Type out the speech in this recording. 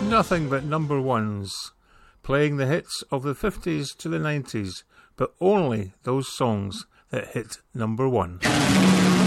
Nothing but number ones, playing the hits of the 50s to the 90s, but only those songs that hit number one.